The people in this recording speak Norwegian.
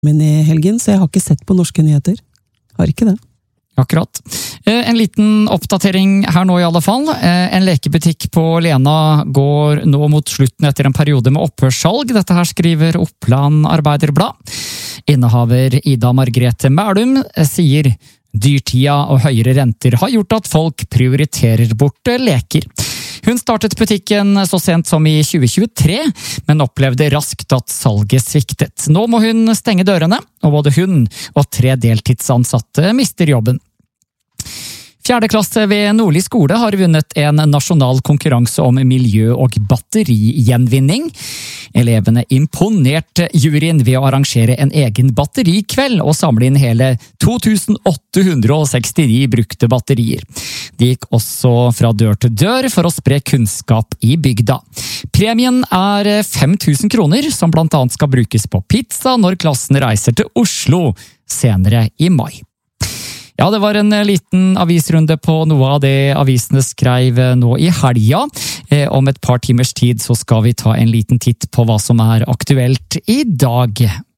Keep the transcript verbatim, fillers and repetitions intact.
Men i helgen, så jeg har ikke sett på norske nyheter. Har ikke det. Akkurat. En liten oppdatering her nå i alle fall. En lekebutikk på Lena går nå mot slutten etter en periode med opphørssalg. Dette her skriver Oppland Arbeiderblad. Innehaver Ida Margrethe Mælum sier dyrtida og høyere renter har gjort at folk prioriterer bort leker. Hun startet butikken så sent som i tjue tjuetre, men opplevde raskt at salget sviktet. Nå må hun stenge dørene, og både hun og tre deltidsansatte mister jobben. Fjerde klasse ved Nordli skole har vunnet en nasjonal konkurranse om miljø- og batterigjenvinning. Elevene imponerte juryen ved å arrangere en egen batterikveld og samle inn hele to tusen åtte hundre sekstini brukte batterier. De gikk også fra dør til dør for å spre kunnskap i bygda. Premien er fem tusen kroner, som blant annet skal brukes på pizza når klassen reiser til Oslo senere i mai. Ja, det var en liten avisrunde på noe av det avisene skrev nå i helga. Om et par timers tid så skal vi ta en liten titt på hva som er aktuelt i dag.